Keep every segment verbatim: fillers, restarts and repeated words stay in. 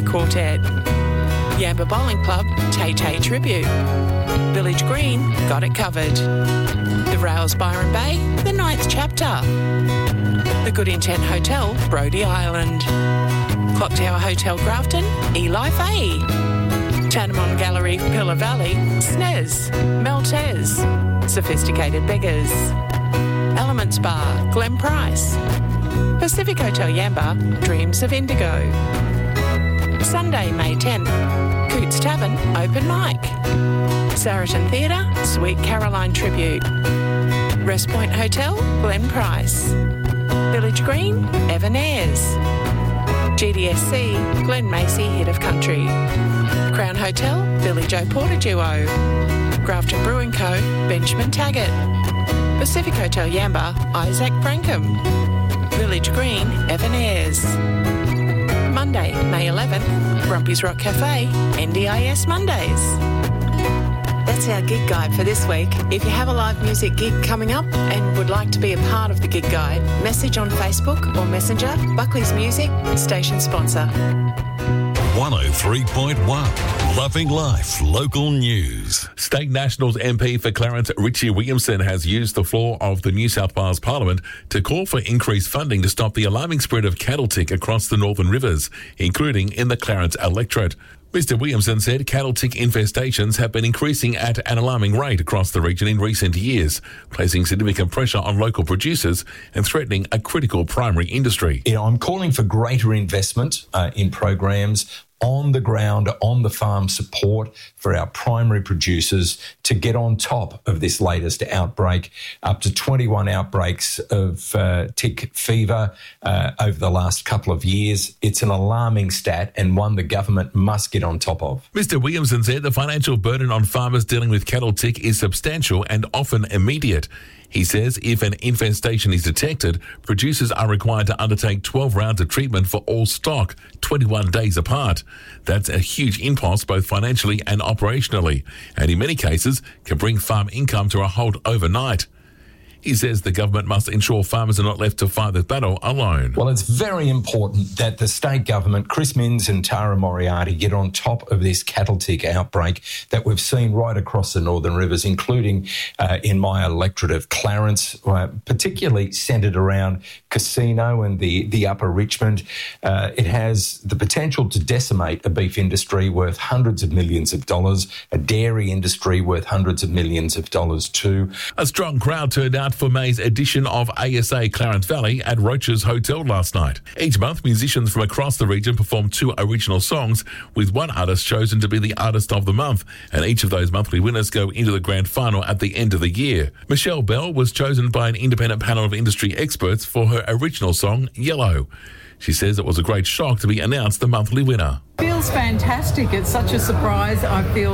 Australia Quartet. Yamba Bowling Club, Tay Tay Tribute. Village Green, got it covered. The Rails Byron Bay, the ninth chapter. The Good Intent Hotel, Brody Island. Clock Tower Hotel Grafton, Eli Fay. Tanamon Gallery, Pillar Valley, S N E S, Meltez. Sophisticated Beggars. Elements Bar, Glen Price. Pacific Hotel Yamba, Dreams of Indigo. Sunday, May tenth, Coots Tavern, Open Mic. Saracen Theatre, Sweet Caroline Tribute. Rest Point Hotel, Glen Price. Village Green, Evan Ayres. G D S C, Glen Macy, Hit of Country. Crown Hotel, Billy Joe Porter Duo. Grafton Brewing Co, Benjamin Taggart. Pacific Hotel Yamba, Isaac Frankham. Village Green, Evan Ayres. Monday, May eleventh, Grumpy's Rock Cafe, N D I S Mondays. That's our gig guide for this week. If you have a live music gig coming up and would like to be a part of the gig guide, message on Facebook or Messenger, Buckley's Music, station sponsor. one oh three point one, Loving Life Local News. State Nationals M P for Clarence Richie Williamson has used the floor of the New South Wales Parliament to call for increased funding to stop the alarming spread of cattle tick across the Northern Rivers, including in the Clarence electorate. Mister Williamson said cattle tick infestations have been increasing at an alarming rate across the region in recent years, placing significant pressure on local producers and threatening a critical primary industry. You know, I'm calling for greater investment uh, in programs on the ground, on the farm support for our primary producers to get on top of this latest outbreak. Up to twenty-one outbreaks of uh, tick fever uh, over the last couple of years. It's an alarming stat and one the government must get on top of. Mister Williamson said the financial burden on farmers dealing with cattle tick is substantial and often immediate. He says if an infestation is detected, producers are required to undertake twelve rounds of treatment for all stock, twenty-one days apart. That's a huge impulse both financially and operationally, and in many cases can bring farm income to a halt overnight. He says the government must ensure farmers are not left to fight the battle alone. Well, it's very important that the state government, Chris Minns and Tara Moriarty, get on top of this cattle tick outbreak that we've seen right across the Northern Rivers, including uh, in my electorate of Clarence, uh, particularly centred around Casino and the, the Upper Richmond. Uh, it has the potential to decimate a beef industry worth hundreds of millions of dollars, a dairy industry worth hundreds of millions of dollars too. A strong crowd turned out for May's edition of A S A Clarence Valley at Roach's Hotel last night. Each month, musicians from across the region perform two original songs, with one artist chosen to be the Artist of the Month, and each of those monthly winners go into the grand final at the end of the year. Michelle Bell was chosen by an independent panel of industry experts for her original song, Yellow. She says it was a great shock to be announced the monthly winner. Feels fantastic. It's such a surprise. I feel,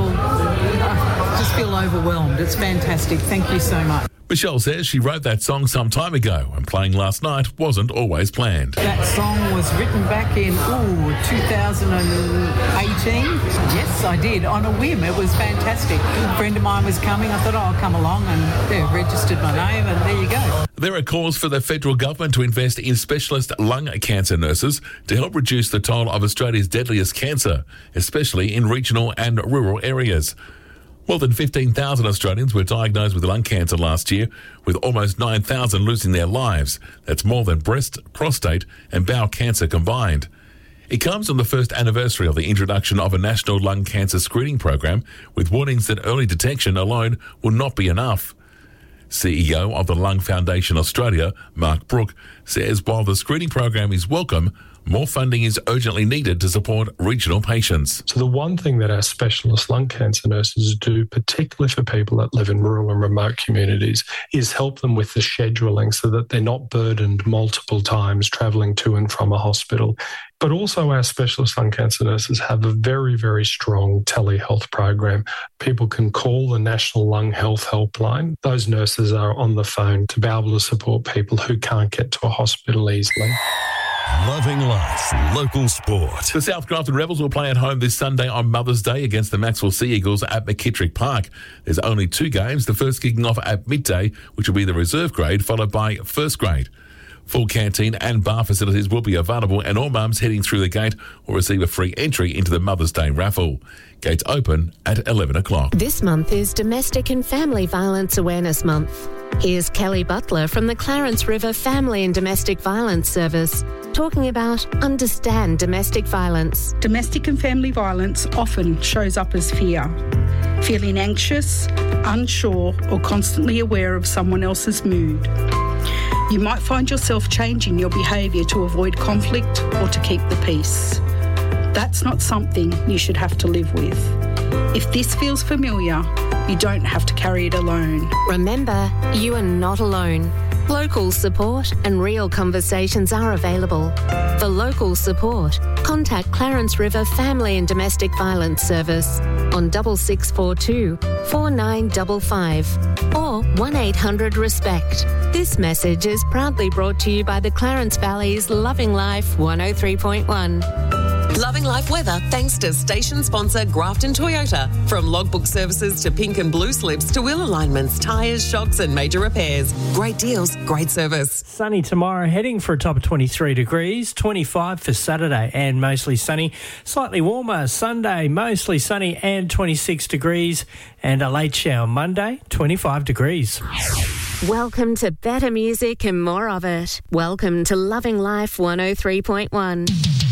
I just feel overwhelmed. It's fantastic. Thank you so much. Michelle says she wrote that song some time ago and playing last night wasn't always planned. That song was written back in, ooh, two thousand eighteen. Yes, I did, on a whim. It was fantastic. A friend of mine was coming. I thought, oh, I'll come along, and yeah, registered my name, and there you go. There are calls for the federal government to invest in specialist lung cancer nurses to help reduce the toll of Australia's deadliest cancer, especially in regional and rural areas. More than fifteen thousand Australians were diagnosed with lung cancer last year, with almost nine thousand losing their lives. That's more than breast, prostate and bowel cancer combined. It comes on the first anniversary of the introduction of a national lung cancer screening program, with warnings that early detection alone will not be enough. C E O of the Lung Foundation Australia, Mark Brook, says while the screening program is welcome, more funding is urgently needed to support regional patients. So the one thing that our specialist lung cancer nurses do, particularly for people that live in rural and remote communities, is help them with the scheduling so that they're not burdened multiple times travelling to and from a hospital. But also our specialist lung cancer nurses have a very, very strong telehealth program. People can call the National Lung Health Helpline. Those nurses are on the phone to be able to support people who can't get to a hospital easily. Loving Life Local Sport. The South Grafton Rebels will play at home this Sunday on Mother's Day against the Maxwell Sea Eagles at McKittrick Park. There's only two games, the first kicking off at midday, which will be the reserve grade, followed by first grade. Full canteen and bar facilities will be available, and all mums heading through the gate will receive a free entry into the Mother's Day raffle. Gates open at eleven o'clock. This month is Domestic and Family Violence Awareness Month. Here's Kelly Butler from the Clarence River Family and Domestic Violence Service talking about Understand Domestic Violence. Domestic and family violence often shows up as fear. Feeling anxious, unsure, or constantly aware of someone else's mood. You might find yourself changing your behaviour to avoid conflict or to keep the peace. That's not something you should have to live with. If this feels familiar, you don't have to carry it alone. Remember, you are not alone. Local support and real conversations are available. For local support, contact Clarence River Family and Domestic Violence Service on double six four two, four nine five five or one eight hundred RESPECT. This message is proudly brought to you by the Clarence Valley's Loving Life one oh three point one. Loving Life weather thanks to station sponsor Grafton Toyota. From logbook services to pink and blue slips to wheel alignments, tyres, shocks and major repairs. Great deals, great service. Sunny tomorrow, heading for a top of twenty-three degrees, twenty-five for Saturday and mostly sunny. Slightly warmer Sunday, mostly sunny and twenty-six degrees. And a late shower Monday, twenty-five degrees. Welcome to better music and more of it. Welcome to Loving Life one oh three point one.